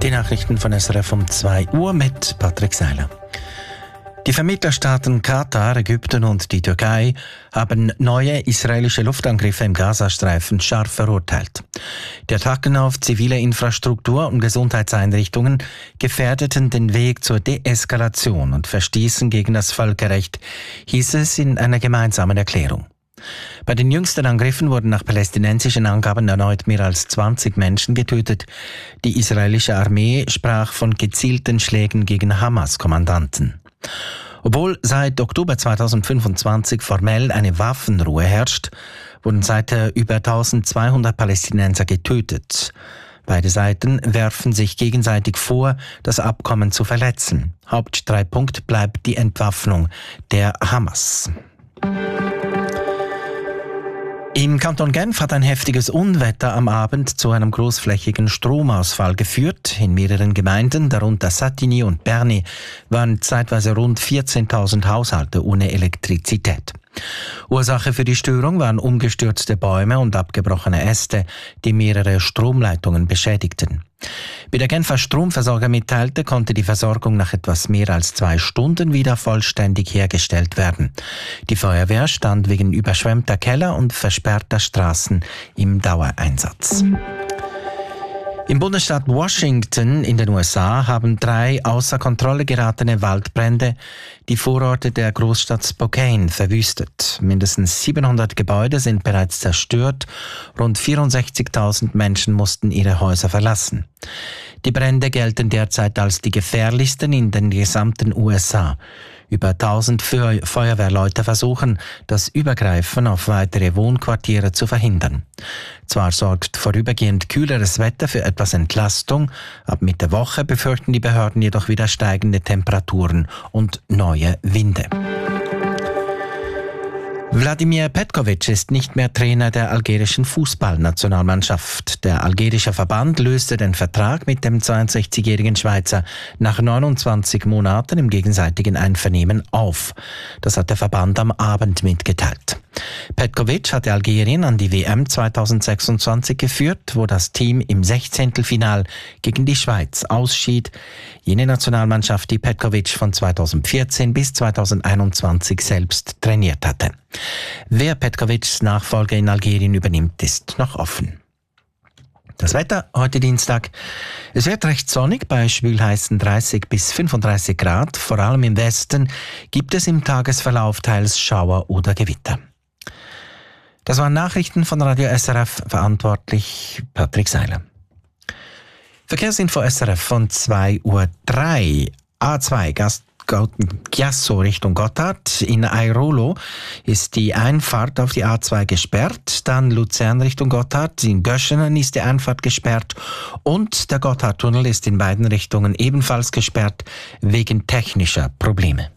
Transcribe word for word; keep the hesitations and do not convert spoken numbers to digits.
Die Nachrichten von S R F um zwei Uhr mit Patrick Seiler. Die Vermittlerstaaten Katar, Ägypten und die Türkei haben neue israelische Luftangriffe im Gazastreifen scharf verurteilt. Die Attacken auf zivile Infrastruktur und Gesundheitseinrichtungen gefährdeten den Weg zur Deeskalation und verstießen gegen das Völkerrecht, hieß es in einer gemeinsamen Erklärung. Bei den jüngsten Angriffen wurden nach palästinensischen Angaben erneut mehr als zwanzig Menschen getötet. Die israelische Armee sprach von gezielten Schlägen gegen Hamas-Kommandanten. Obwohl seit Oktober zweitausendfünfundzwanzig formell eine Waffenruhe herrscht, wurden seither über eintausendzweihundert Palästinenser getötet. Beide Seiten werfen sich gegenseitig vor, das Abkommen zu verletzen. Hauptstreitpunkt bleibt die Entwaffnung der Hamas. Im Kanton Genf hat ein heftiges Unwetter am Abend zu einem großflächigen Stromausfall geführt. In mehreren Gemeinden, darunter Satigny und Bernay, waren zeitweise rund vierzehntausend Haushalte ohne Elektrizität. Ursache für die Störung waren umgestürzte Bäume und abgebrochene Äste, die mehrere Stromleitungen beschädigten. Wie der Genfer Stromversorger mitteilte, konnte die Versorgung nach etwas mehr als zwei Stunden wieder vollständig hergestellt werden. Die Feuerwehr stand wegen überschwemmter Keller und versperrter Straßen im Dauereinsatz. Im Bundesstaat Washington in den U S A haben drei außer Kontrolle geratene Waldbrände die Vororte der Großstadt Spokane verwüstet. Mindestens siebenhundert Gebäude sind bereits zerstört. Rund vierundsechzigtausend Menschen mussten ihre Häuser verlassen. Die Brände gelten derzeit als die gefährlichsten in den gesamten U S A. Über tausend Feu- Feuerwehrleute versuchen, das Übergreifen auf weitere Wohnquartiere zu verhindern. Zwar sorgt vorübergehend kühleres Wetter für etwas Entlastung, ab Mitte Woche befürchten die Behörden jedoch wieder steigende Temperaturen und neue Winde. Wladimir Petkovic ist nicht mehr Trainer der algerischen Fußballnationalmannschaft. Der algerische Verband löste den Vertrag mit dem zweiundsechzigjährigen Schweizer nach neunundzwanzig Monaten im gegenseitigen Einvernehmen auf. Das hat der Verband am Abend mitgeteilt. Petkovic hatte Algerien an die W M zweitausendsechsundzwanzig geführt, wo das Team im Sechzehntelfinal gegen die Schweiz ausschied. Jene Nationalmannschaft, die Petkovic von zweitausendvierzehn bis zweitausendeinundzwanzig selbst trainiert hatte. Wer Petkovics Nachfolger in Algerien übernimmt, ist noch offen. Das Wetter heute Dienstag. Es wird recht sonnig bei schwülheißen dreißig bis fünfunddreißig Grad. Vor allem im Westen gibt es im Tagesverlauf teils Schauer oder Gewitter. Das waren Nachrichten von Radio S R F, verantwortlich Patrick Seiler. Verkehrsinfo S R F von zwei Uhr drei. A zwei Gast Chiasso Richtung Gotthard. In Airolo ist die Einfahrt auf die A zwei gesperrt. Dann Luzern Richtung Gotthard. In Göschenen ist die Einfahrt gesperrt. Und der Gotthardtunnel ist in beiden Richtungen ebenfalls gesperrt wegen technischer Probleme.